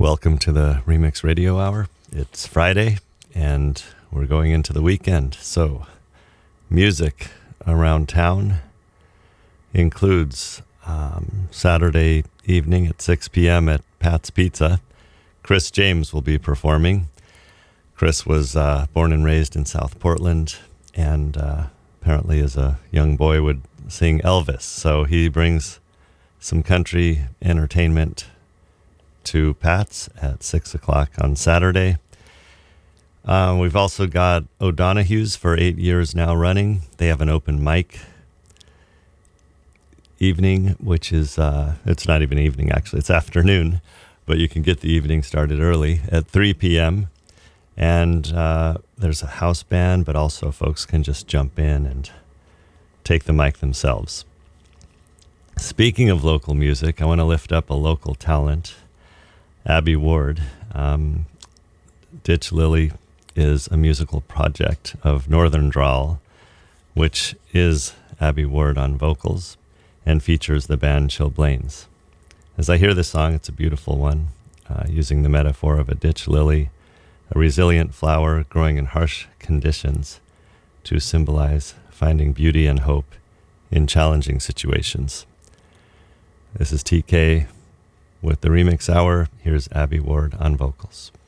Welcome to the Remix Radio Hour. It's Friday, and we're going into the weekend. So, music around town includes Saturday evening at 6 p.m. at Pat's Pizza. Chris James will be performing. Chris was born and raised in South Portland, and apparently as a young boy would sing Elvis. So he brings some country entertainment to Pat's at 6 o'clock on Saturday. We've also got O'Donoghue's for 8 years now running. They have an open mic evening, which is, it's not even evening actually, it's afternoon, but you can get the evening started early at 3 p.m. And there's a house band, but also folks can just jump in and take the mic themselves. Speaking of local music, I want to lift up a local talent, Abby Ward. Ditch Lily is a musical project of Northern Drawl, which is Abby Ward on vocals and features the band Chilblains. As I hear this song, it's a beautiful one, using the metaphor of a ditch lily, a resilient flower growing in harsh conditions to symbolize finding beauty and hope in challenging situations. This is TK with the Remix Hour. Here's Abby Ward on vocals.